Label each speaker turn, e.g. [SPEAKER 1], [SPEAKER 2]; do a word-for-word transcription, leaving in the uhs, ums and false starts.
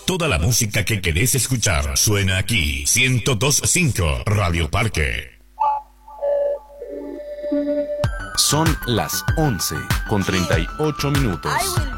[SPEAKER 1] Toda la música que querés escuchar suena aquí. ciento dos punto cinco Radio Parque.
[SPEAKER 2] Son las once con treinta y ocho minutos.